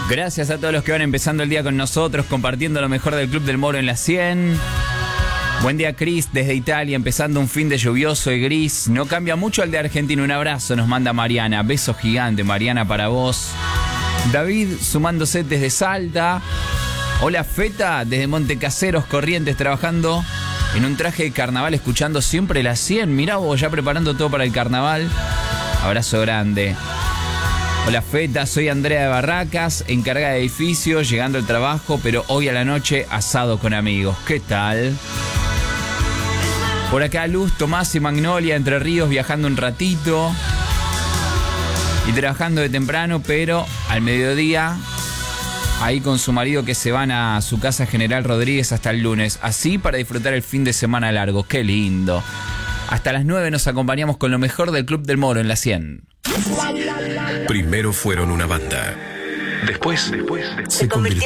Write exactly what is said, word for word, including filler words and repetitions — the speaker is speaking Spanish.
Gracias a todos los que van empezando el día con nosotros, compartiendo lo mejor del Club del Moro en la cien. Buen día, Cris, desde Italia, empezando un fin de lluvioso y gris. No cambia mucho al de Argentina. Un abrazo nos manda Mariana. Beso gigante, Mariana, para vos. David, sumándose desde Salta. Hola, Feta, desde Montecaseros, Corrientes, trabajando en un traje de carnaval, escuchando siempre la cien. Mirá vos, ya preparando todo para el carnaval. Abrazo grande. Hola, Feta, soy Andrea de Barracas, encargada de edificio, llegando al trabajo, pero hoy a la noche asado con amigos. ¿Qué tal? Por acá Luz, Tomás y Magnolia, Entre Ríos, viajando un ratito y trabajando de temprano, pero al mediodía ahí con su marido, que se van a su casa General Rodríguez hasta el lunes, así para disfrutar el fin de semana largo. ¡Qué lindo! Hasta las nueve nos acompañamos con lo mejor del Club del Moro en la cien. Primero fueron una banda. Después, después se convirtieron